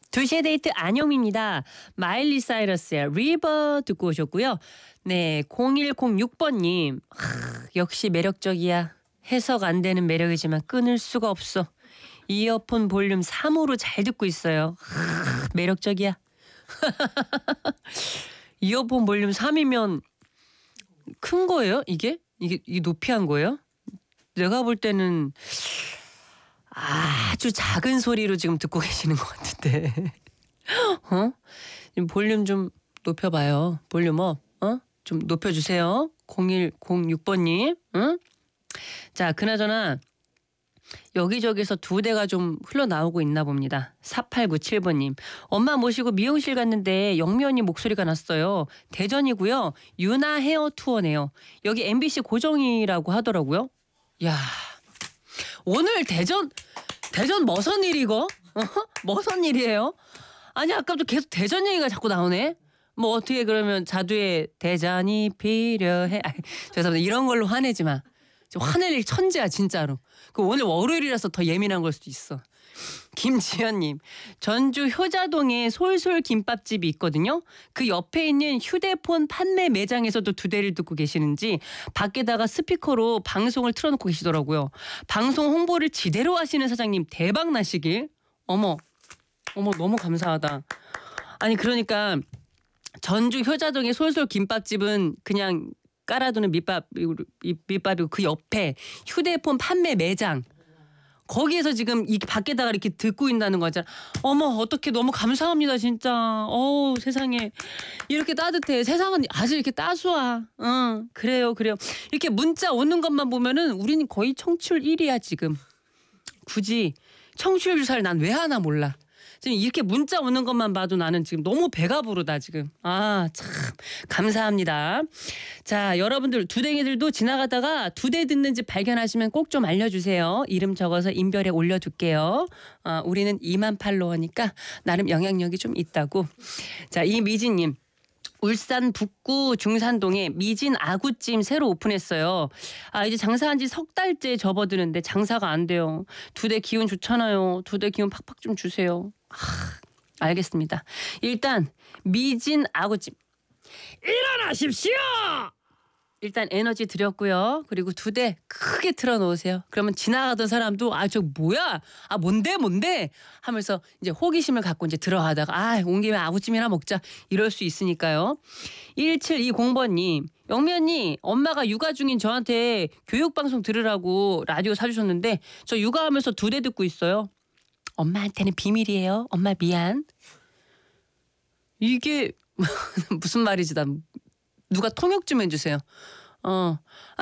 2시의 데이트 안영미입니다. 마일리 사이러스의 리버 듣고 오셨고요. 네, 0106번님. 역시 매력적이야. 해석 안 되는 매력이지만 끊을 수가 없어. 이어폰 볼륨 3으로 잘 듣고 있어요. 매력적이야. 이어폰 볼륨 3이면 큰 거예요? 이게 높이 한 거예요? 내가 볼 때는 아주 작은 소리로 지금 듣고 계시는 것 같은데. 어? 볼륨 좀 높여봐요. 볼륨 업. 좀 높여주세요. 0106번님. 응? 자, 그나저나 여기저기서 두 대가 좀 흘러나오고 있나 봅니다. 4897번님. 엄마 모시고 미용실 갔는데 영미 언니 목소리가 났어요. 대전이고요. 유나 헤어 투어네요. 여기 MBC 고정이라고 하더라고요. 야, 오늘 대전 머선 일이고? 머선 일이에요? 아니 아까부터 계속 대전 얘기가 자꾸 나오네. 뭐 어떻게 그러면 자두의 대전이 필요해. 죄송합니다. 이런 걸로 화내지 마. 화낼 일 천재야 진짜로. 그 오늘 월요일이라서 더 예민한 걸 수도 있어. 김지연님, 전주 효자동에 솔솔 김밥집이 있거든요. 그 옆에 있는 휴대폰 판매 매장에서도 두 대를 듣고 계시는지 밖에다가 스피커로 방송을 틀어놓고 계시더라고요. 방송 홍보를 지대로 하시는 사장님 대박 나시길. 어머 너무 감사하다. 아니 그러니까 전주 효자동의 솔솔 김밥집은 그냥 깔아두는 밑밥이고 그 옆에 휴대폰 판매 매장 거기에서 지금 이 밖에다가 이렇게 듣고 있다는 거잖아. 어머 어떡해 너무 감사합니다 진짜. 어우 세상에 이렇게 따뜻해. 세상은 아주 이렇게 따스워. 응 그래요. 이렇게 문자 오는 것만 보면은 우리는 거의 청취율 1위야 지금. 굳이 청취율 조사를 난 왜 하나 몰라. 지금 이렇게 문자 오는 것만 봐도 나는 지금 너무 배가 부르다 지금. 아 참 감사합니다. 자 여러분들 두댕이들도 지나가다가 두 대 듣는 집 발견하시면 꼭 좀 알려주세요. 이름 적어서 인별에 올려둘게요. 우리는 2만 팔로워니까 나름 영향력이 좀 있다고. 자 이미진님. 울산 북구 중산동에 미진 아구찜 새로 오픈했어요. 이제 장사한 지 석 달째 접어드는데 장사가 안 돼요. 두 대 기운 좋잖아요. 두 대 기운 팍팍 좀 주세요. 알겠습니다. 일단 미진 아구찜 일어나십시오. 일단 에너지 드렸고요. 그리고 두 대 크게 틀어놓으세요. 그러면 지나가던 사람도 저 뭐야? 뭔데? 하면서 이제 호기심을 갖고 이제 들어가다가 온 김에 아구찜이나 먹자 이럴 수 있으니까요. 1720번님 영미 언니 엄마가 육아 중인 저한테 교육방송 들으라고 라디오 사주셨는데 저 육아하면서 두 대 듣고 있어요. 엄마한테는 비밀이에요. 엄마 미안. 이게 무슨 말이지? 누가 통역 좀 해주세요.